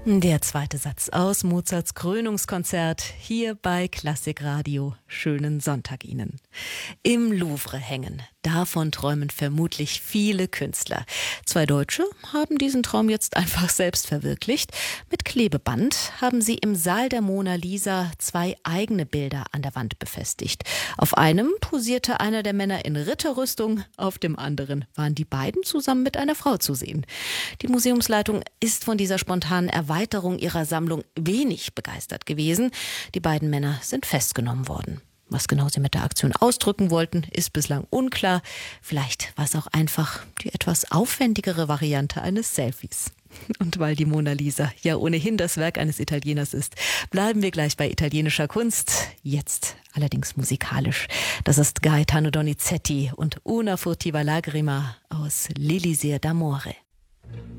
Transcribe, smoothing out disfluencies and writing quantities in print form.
Der zweite Satz aus Mozarts Krönungskonzert hier bei Klassikradio. Schönen Sonntag Ihnen. Im Louvre hängen. Davon träumen vermutlich viele Künstler. 2 Deutsche haben diesen Traum jetzt einfach selbst verwirklicht. Mit Klebeband haben sie im Saal der Mona Lisa 2 eigene Bilder an der Wand befestigt. Auf einem posierte einer der Männer in Ritterrüstung, auf dem anderen waren die beiden zusammen mit einer Frau zu sehen. Die Museumsleitung ist von dieser spontanen Erweiterung ihrer Sammlung wenig begeistert gewesen. Die beiden Männer sind festgenommen worden. Was genau sie mit der Aktion ausdrücken wollten, ist bislang unklar. Vielleicht war es auch einfach die etwas aufwendigere Variante eines Selfies. Und weil die Mona Lisa ja ohnehin das Werk eines Italieners ist, bleiben wir gleich bei italienischer Kunst. Jetzt allerdings musikalisch. Das ist Gaetano Donizetti und Una furtiva lagrima aus L'Elisir d'amore.